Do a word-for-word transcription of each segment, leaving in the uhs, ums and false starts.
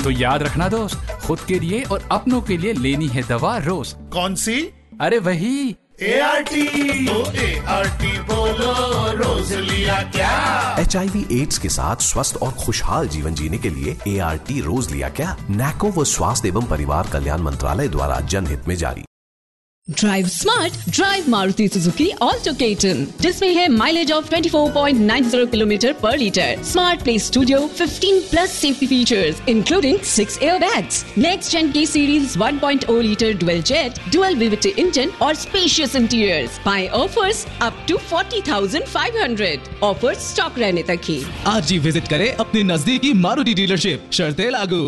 तो याद रखना दोस्त, खुद के लिए और अपनों के लिए लेनी है दवा रोज। कौन सी? अरे वही A R T. O A R T बोलो, रोज लिया क्या? एच आई वी एड्स के साथ स्वस्थ और खुशहाल जीवन जीने के लिए ए आर टी रोज लिया क्या? नैको व स्वास्थ्य एवं परिवार कल्याण मंत्रालय द्वारा जनहित में जारी। Drive smart, drive Maruti Suzuki Alto के टन, जिसमें है माइलेज ऑफ चौबीस पॉइंट नौ ज़ीरो किलोमीटर पर लीटर, स्मार्ट प्ले स्टूडियो, पंद्रह plus safety features including six airbags, next gen के series one point zero litre dual jet, dual VVT engine और spacious interiors. Bye offers up to चालीस हज़ार पाँच सौ। Offers stock रहने तक ही। आज ही विजिट करें अपने नजदीकी मारुति डीलरशिप, शर्तें लागू।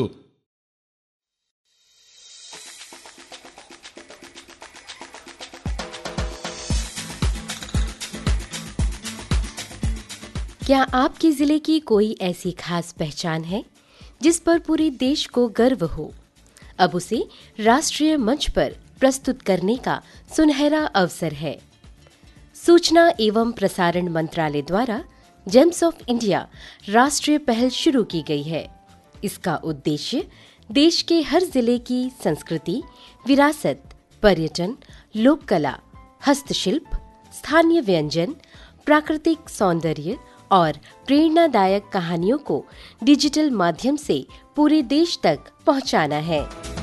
क्या आपके जिले की कोई ऐसी खास पहचान है जिस पर पूरे देश को गर्व हो? अब उसे राष्ट्रीय मंच पर प्रस्तुत करने का सुनहरा अवसर है। सूचना एवं प्रसारण मंत्रालय द्वारा जेम्स ऑफ इंडिया राष्ट्रीय पहल शुरू की गई है। इसका उद्देश्य देश के हर जिले की संस्कृति, विरासत, पर्यटन, लोक कला, हस्तशिल्प, स्थानीय व्यंजन, प्राकृतिक सौंदर्य और प्रेरणादायक कहानियों को डिजिटल माध्यम से पूरे देश तक पहुंचाना है।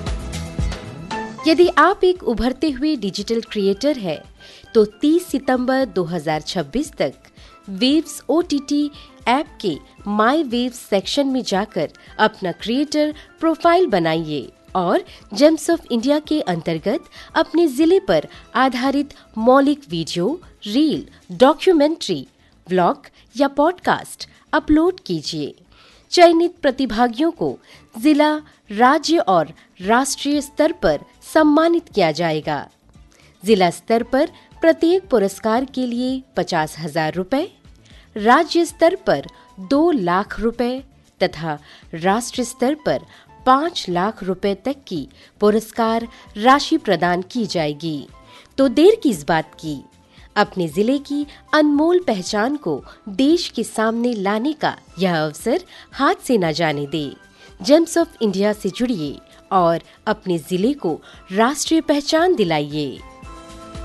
यदि आप एक उभरते हुए डिजिटल क्रिएटर हैं, तो तीस सितंबर दो हज़ार छब्बीस तक waves O T T app के माई वेव्स सेक्शन में जाकर अपना क्रिएटर प्रोफाइल बनाइए और जेम्स ऑफ इंडिया के अंतर्गत अपने जिले पर आधारित मौलिक वीडियो, रील, डॉक्यूमेंट्री, ब्लॉग या पॉडकास्ट अपलोड कीजिए। चयनित प्रतिभागियों को जिला, राज्य और राष्ट्रीय स्तर पर सम्मानित किया जाएगा। जिला स्तर पर प्रत्येक पुरस्कार के लिए पचास हजार रुपए, राज्य स्तर पर दो लाख रुपए तथा राष्ट्रीय स्तर पर पाँच लाख रुपए तक की पुरस्कार राशि प्रदान की जाएगी। तो देर किस बात की, अपने जिले की अनमोल पहचान को देश के सामने लाने का यह अवसर हाथ से न जाने दे। जेम्स ऑफ इंडिया से जुड़िए और अपने जिले को राष्ट्रीय पहचान दिलाइए।